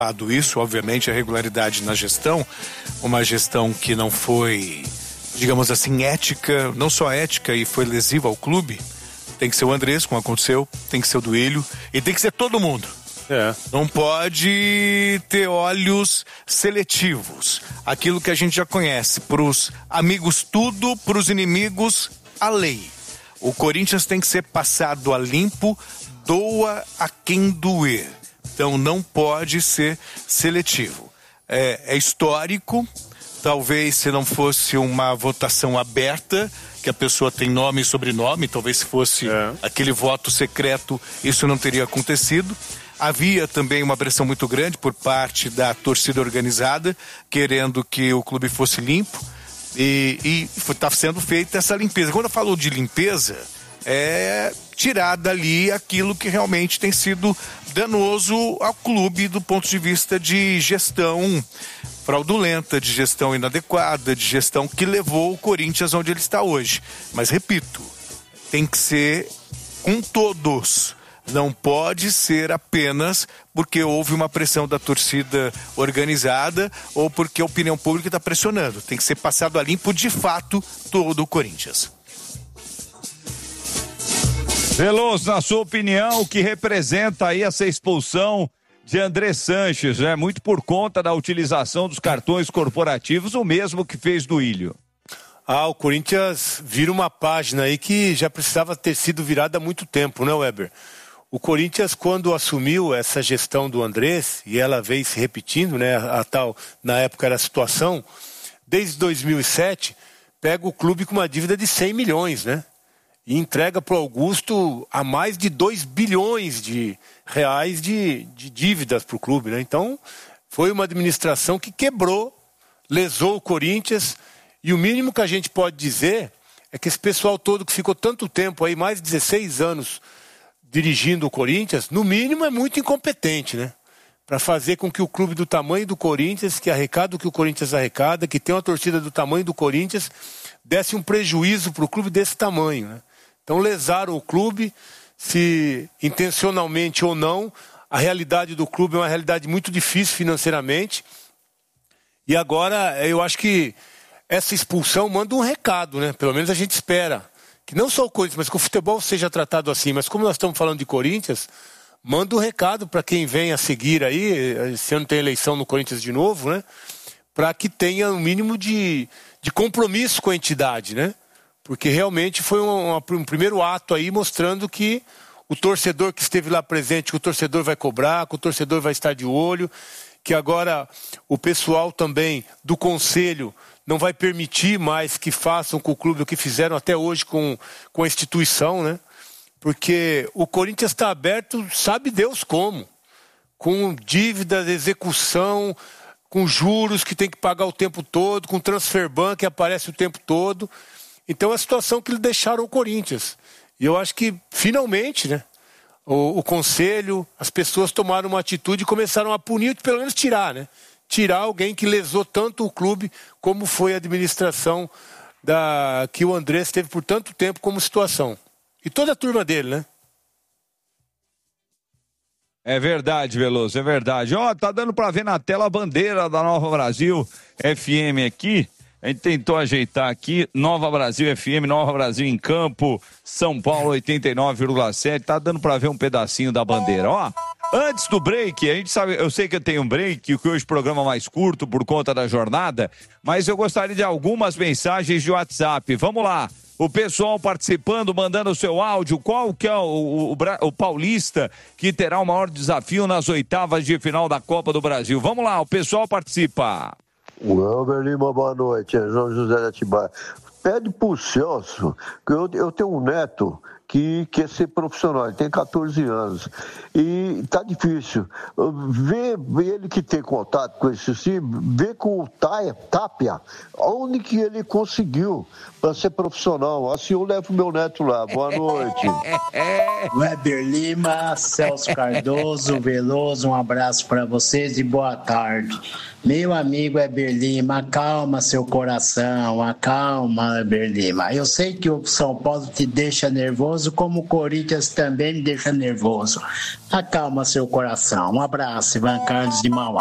Isso, obviamente, a regularidade na gestão, uma gestão que não foi, digamos assim, ética, não só ética e foi lesiva ao clube. Tem que ser o Andrés, como aconteceu, tem que ser o Duílio e tem que ser todo mundo. Não pode ter olhos seletivos. Aquilo que a gente já conhece, para os amigos tudo, para os inimigos a lei. O Corinthians tem que ser passado a limpo, doa a quem doer. Então não pode ser seletivo. É histórico, talvez se não fosse uma votação aberta, que a pessoa tem nome e sobrenome, talvez se fosse aquele voto secreto, isso não teria acontecido. Havia também uma pressão muito grande por parte da torcida organizada, querendo que o clube fosse limpo, e está sendo feita essa limpeza. Quando eu falo de limpeza, é tirar dali aquilo que realmente tem sido danoso ao clube do ponto de vista de gestão fraudulenta, de gestão inadequada, de gestão que levou o Corinthians onde ele está hoje. Mas repito, tem que ser com todos. Não pode ser apenas porque houve uma pressão da torcida organizada ou porque a opinião pública está pressionando. Tem que ser passado a limpo de fato todo o Corinthians. Veloso, na sua opinião, o que representa aí essa expulsão de André Sanches, né? Muito por conta da utilização dos cartões corporativos, o mesmo que fez Duílio. O Corinthians vira uma página aí que já precisava ter sido virada há muito tempo, né, Weber? O Corinthians, quando assumiu essa gestão do Andrés, e ela veio se repetindo, né, a tal, na época era a situação, desde 2007, pega o clube com uma dívida de 100 milhões, né? E entrega para o Augusto a mais de 2 bilhões de reais de dívidas para o clube, né? Então, foi uma administração que quebrou, lesou o Corinthians, e o mínimo que a gente pode dizer é que esse pessoal todo que ficou tanto tempo aí, mais de 16 anos, dirigindo o Corinthians, no mínimo é muito incompetente, né? Para fazer com que o clube do tamanho do Corinthians, que arrecada o que o Corinthians arrecada, que tem uma torcida do tamanho do Corinthians, desse um prejuízo para o clube desse tamanho, né? Então lesaram o clube, se intencionalmente ou não. A realidade do clube é uma realidade muito difícil financeiramente. E agora eu acho que essa expulsão manda um recado, né? Pelo menos a gente espera. Que não só o Corinthians, mas que o futebol seja tratado assim. Mas como nós estamos falando de Corinthians, manda um recado para quem vem a seguir aí. Esse ano tem eleição no Corinthians de novo, né? Para que tenha um mínimo de compromisso com a entidade, né? Porque realmente foi um primeiro ato aí mostrando que o torcedor que esteve lá presente, que o torcedor vai cobrar, que o torcedor vai estar de olho, que agora o pessoal também do conselho não vai permitir mais que façam com o clube o que fizeram até hoje com a instituição, né? Porque o Corinthians está aberto, sabe Deus como, com dívidas, execução, com juros que tem que pagar o tempo todo, com transfer ban que aparece o tempo todo. Então é a situação que eles deixaram o Corinthians. E eu acho que, finalmente, né, o conselho, as pessoas tomaram uma atitude e começaram a punir, pelo menos tirar, né? Tirar alguém que lesou tanto o clube, como foi a administração que o Andrés teve por tanto tempo como situação. E toda a turma dele, né? É verdade, Veloso, é verdade. Tá dando pra ver na tela a bandeira da Nova Brasil FM aqui. A gente tentou ajeitar aqui, Nova Brasil FM, Nova Brasil em campo, São Paulo 89,7, tá dando pra ver um pedacinho da bandeira, Antes do break, a gente sabe, eu sei que eu tenho um break, que hoje é o programa mais curto por conta da jornada, mas eu gostaria de algumas mensagens de WhatsApp, vamos lá. O pessoal participando, mandando o seu áudio, qual que é o paulista que terá o maior desafio nas oitavas de final da Copa do Brasil? Vamos lá, o pessoal participa. Welber Lima, boa noite, é João José de Atibaia. Pede pro Celso, que eu tenho um neto que quer ser profissional, ele tem 14 anos, e tá difícil. Vê ele que tem contato com esse time, vê com o Tapia, onde que ele conseguiu para ser profissional. Assim eu levo meu neto lá. Boa noite. Weber Lima, Celso Cardoso, Veloso, um abraço para vocês e boa tarde. Meu amigo Weber Lima, acalma seu coração, acalma, Weber Lima. Eu sei que o São Paulo te deixa nervoso, nervoso, como o Corinthians também me deixa nervoso. Acalma seu coração. Um abraço, Ivan Carlos de Mauá.